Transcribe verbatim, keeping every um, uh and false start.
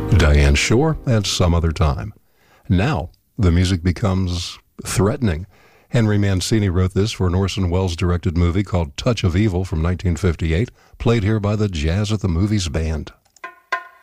Diane Shore at Some Other Time. Now, the music becomes threatening. Henry Mancini wrote this for an Orson Welles-directed movie called Touch of Evil from nineteen fifty-eight, played here by the Jazz at the Movies Band.